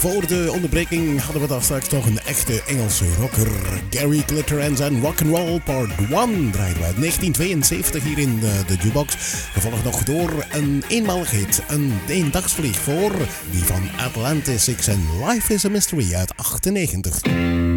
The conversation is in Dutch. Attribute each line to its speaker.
Speaker 1: Voor de onderbreking hadden we daar straks nog een echte Engelse rocker. Gary Glitter en zijn Rock'n'Roll Part 1 draaiden we uit 1972 hier in de jukebox. Gevolgd nog door een eenmalig hit, een eendagsvlieg voor die van Atlantis Six en Life is a Mystery uit 98.